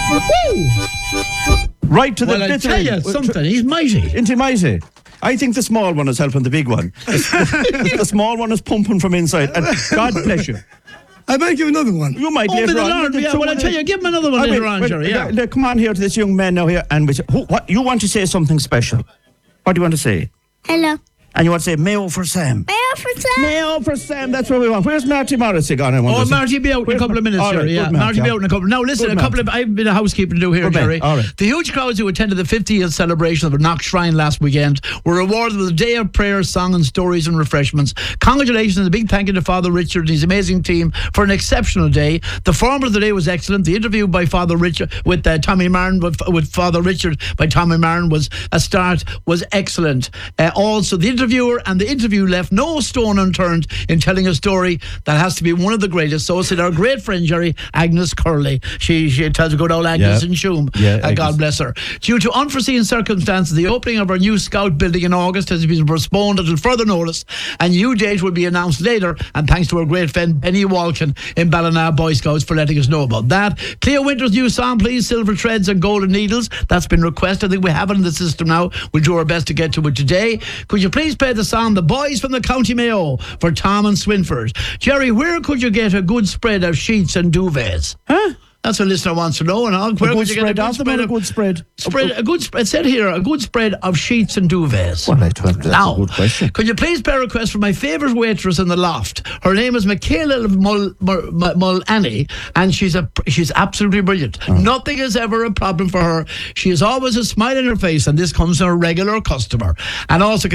Right to the Well, I tell you something, he's mighty. Isn't he mighty? I think the small one is helping the big one. The small one is pumping from inside. And God bless you. I might give another one. You might Oh, later the on. Lord, yeah, well, I tell you, give him another one later on, Jerry. Yeah. Come on here to this young man now here, and we say, what you want to say something special? What do you want to say? Hello. And you want to say Mayo for Sam? Mayo for Sam. Mayo for Sam. That's what we want. Where's Marty Morrissey gone? Oh, Marty will be out in a couple of minutes, Jerry. Yeah, Marty will be out in a couple. Now, listen, I've been a housekeeping to do here, Jerry. All right. The huge crowds who attended the 50th celebration of the Knock Shrine last weekend were rewarded with a day of prayer, song, and stories and refreshments. Congratulations and a big thank you to Father Richard and his amazing team for an exceptional day. The format of the day was excellent. The interview by Father Richard with Tommy Martin, with Father Richard by Tommy Martin was excellent. Also, the interviewer and the interview left no stone unturned in telling a story that has to be one of the greatest. So said our great friend Jerry, Agnes Curley. She tells good old Agnes in Shoom. Yeah, God bless her. Due to unforeseen circumstances, the opening of our new Scout building in August has been postponed until further notice, and new date will be announced later. And thanks to our great friend Penny Walken in Ballina Boy Scouts for letting us know about that. Cleo Winter's new song, please, Silver Threads and Golden Needles. That's been requested. I think we have it in the system now. We'll do our best to get to it today. Could you please play the song The Boys from the County Mayo for Tom and Swinford? Jerry, where could you get a good spread of sheets and duvets? Huh? That's what a listener wants to know. And where could you get a good spread? A good spread. A good spread. It said here, a good spread of sheets and duvets. Well, that's a good question. Could you please play a request for my favourite waitress in the loft? Her name is Michaela Mulany, and she's absolutely brilliant. Oh. Nothing is ever a problem for her. She has always a smile on her face, and this comes from a regular customer. And also,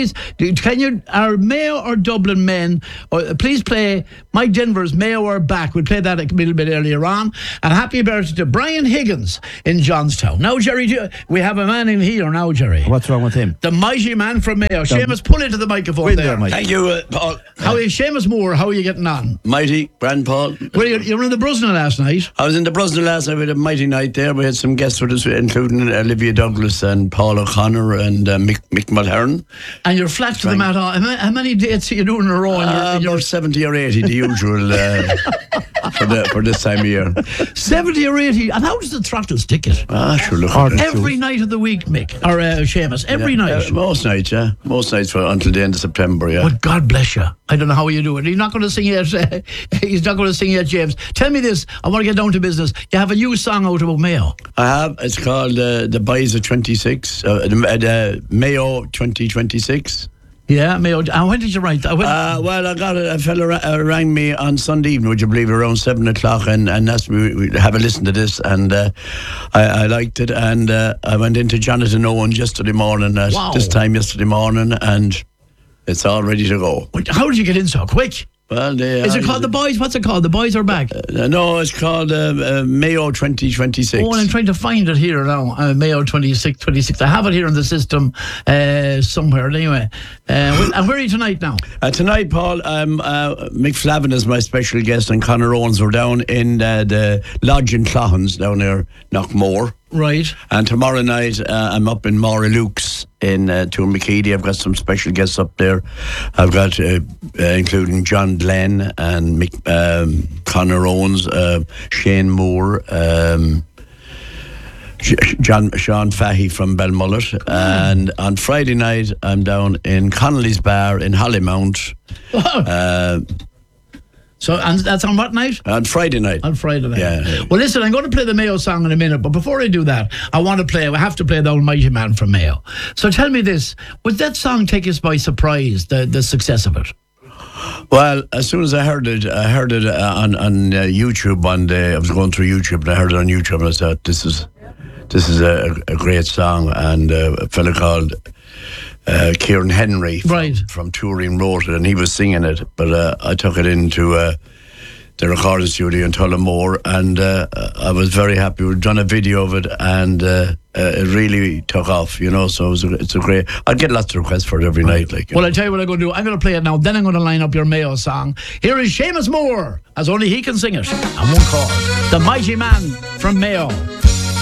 our Mayo or Dublin men, please play Mike Denver's Mayo or Back. We'll play that a little bit earlier on. And happy birthday to Brian Higgins in Johnstown. Now, Jerry, we have a man in here now, Jerry. What's wrong with him? The mighty man from Mayo. Seamus, pull into the microphone there. Thank you, Paul. How is Seamus Moore? How are you getting on? Mighty, grand Paul. Well, you were in the Brusna last night. I was in the Brusna last night. We had a mighty night there. We had some guests with us, including Olivia Douglas and Paul O'Connor and Mick Mulhern. And you're flat to the mat. How many dates are you doing in a row? About 70 or 80, the usual for this time of year. 70 or 80. And how does the throttle stick it? Sure, look. Every night of the week, Mick. Or Seamus. Every night. Most nights, yeah. Most nights until the end of September, yeah. But God bless you. I don't know how you do it. He's not going to sing yet. He's not going to sing yet, James. Tell me this. I want to get down to business. You have a new song out about Mayo. I have. It's called The Boys of 26. Mayo 2026. Yeah, Mayo. And when did you write that? Well, I got a fella rang me on Sunday evening, would you believe, around 7 o'clock, and asked me to have a listen to this, and I liked it, and I went into Jonathan Owens yesterday morning at this time yesterday morning, and it's all ready to go. How did you get in so quick? Well, is it called The Boys? What's it called? The Boys Are Back? No, it's called Mayo 2026. Oh, and I'm trying to find it here now. Mayo 26. I have it here in the system somewhere. Anyway, and where are you tonight now? Tonight, Paul, Mick Flavin is my special guest, and Conor Owens. We're down in the Lodge in Clohans down there, Knockmore. Right. And tomorrow night, I'm up in Moralukes in Tourmakeedy. I've got some special guests up there. I've got, including John Glenn and Conor Owens, Shane Moore, Sean Fahey from Belmullet. And on Friday night, I'm down in Connolly's Bar in Hollymount. So, and that's on what night? On Friday night. On Friday night. Yeah. Well, listen, I'm going to play the Mayo song in a minute, but before I do that, I have to play the Almighty Man from Mayo. So tell me this, would that song take us by surprise, the success of it? Well, as soon as I heard it on YouTube one day. I was going through YouTube and I heard it on YouTube, and I thought, this is a great song, and a fella called Kieran Henry from Turin wrote it, and he was singing it, but I took it into the recording studio in Tullamore, and I was very happy. We've done a video of it, and it really took off, so it's a great. I'd get lots of requests for it every night. Well, I'll tell you what I'm going to do. I'm going to play it now, then I'm going to line up your Mayo song. Here is Seamus Moore, as only he can sing it, and one called The Mighty Man from Mayo.